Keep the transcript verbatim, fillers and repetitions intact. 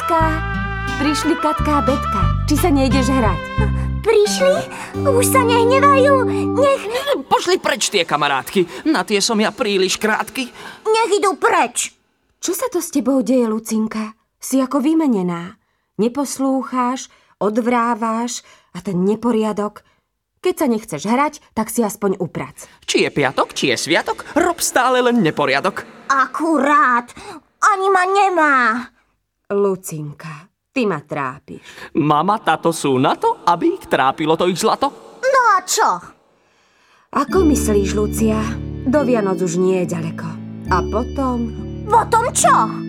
Lucinka, prišli Katka a Betka. Či sa nejdeš hrať? Prišli? Už sa nehnevajú. Nech... Pošli preč tie kamarátky. Na tie som ja príliš krátky. Nech idú preč. Čo sa to s tebou deje, Lucinka? Si ako vymenená. Neposlúcháš, odvráváš a ten neporiadok. Keď sa nechceš hrať, tak si aspoň uprac. Či je piatok, či je sviatok, rob stále len neporiadok. Akurát. Ani ma nemá. Lucinka, ty ma trápiš. Mama, tato sú na to, aby ich trápilo to ich zlato? No a čo? Ako myslíš, Lucia? Do Vianoc už nie je ďaleko. A potom... Potom čo?